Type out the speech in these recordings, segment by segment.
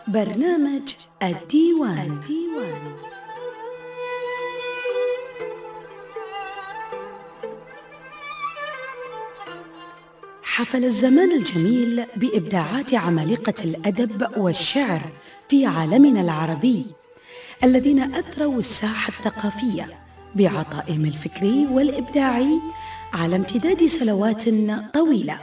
برنامج الديوان. حفل الزمان الجميل بإبداعات عمالقة الأدب والشعر في عالمنا العربي الذين أثروا الساحة الثقافية بعطائهم الفكري والإبداعي على امتداد سنوات طويلة،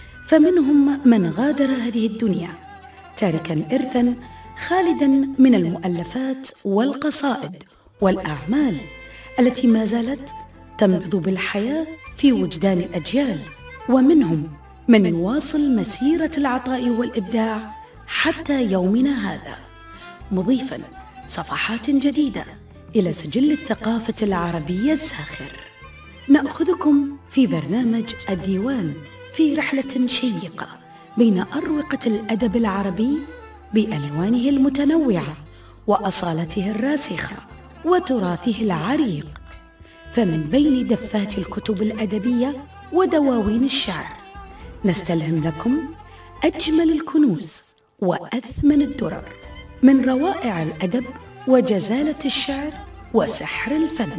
فمنهم من غادر هذه الدنيا تاركاً إرثاً خالداً من المؤلفات والقصائد والأعمال التي ما زالت تنبض بالحياة في وجدان الأجيال، ومنهم من يواصل مسيرة العطاء والإبداع حتى يومنا هذا، مضيفاً صفحات جديدة إلى سجل الثقافة العربية الزاخر. نأخذكم في برنامج الديوان في رحلة شيقة بين أروقة الأدب العربي بألوانه المتنوعة وأصالته الراسخة وتراثه العريق، فمن بين دفات الكتب الأدبية ودواوين الشعر نستلهم لكم أجمل الكنوز وأثمن الدرر من روائع الأدب وجزالة الشعر وسحر الفن،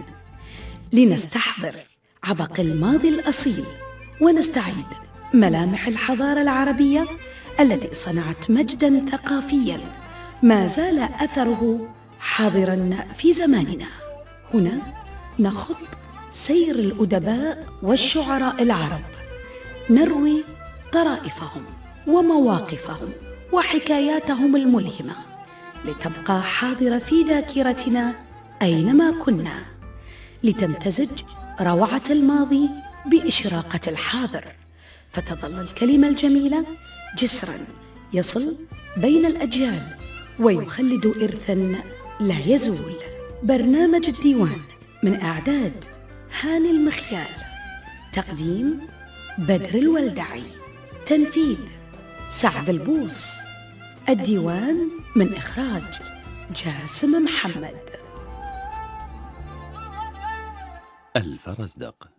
لنستحضر عبق الماضي الأصيل ونستعيد ملامح الحضارة العربية التي صنعت مجداً ثقافياً ما زال أثره حاضراً في زماننا. هنا نخط سير الأدباء والشعراء العرب، نروي طرائفهم ومواقفهم وحكاياتهم الملهمة لتبقى حاضرة في ذاكرتنا أينما كنا، لتمتزج روعة الماضي بإشراقة الحاضر، فتظل الكلمة الجميلة جسراً يصل بين الأجيال ويخلد إرثاً لا يزول. برنامج الديوان من إعداد هاني المخيال، تقديم بدر الولدعي، تنفيذ سعد البوس. الديوان من إخراج جاسم محمد. الفرزدق.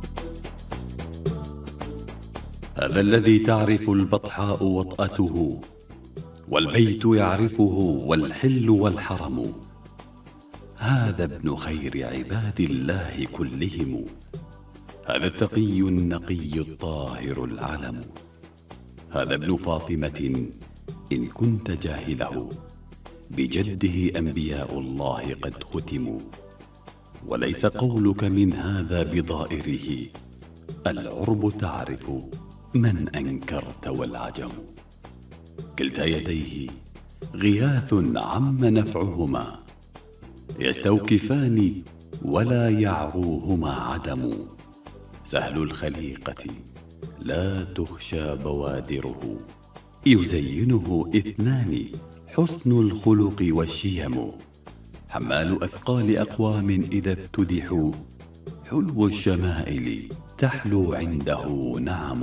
هذا الذي تعرف البطحاء وطأته، والبيت يعرفه والحل والحرم. هذا ابن خير عباد الله كلهم، هذا التقي النقي الطاهر العلم. هذا ابن فاطمة إن كنت جاهله، بجده أنبياء الله قد ختموا. وليس قولك من هذا بضائره، العرب تعرف من أنكرت والعجم. كلتا يديه غياث عم نفعهما، يستوكفان ولا يعروهما عدم. سهل الخليقة لا تخشى بوادره، يزينه اثنان حسن الخلق والشيم. حمال أثقال أقوام إذا افتدحوا، حلو الشمائل تحلو عنده نعم.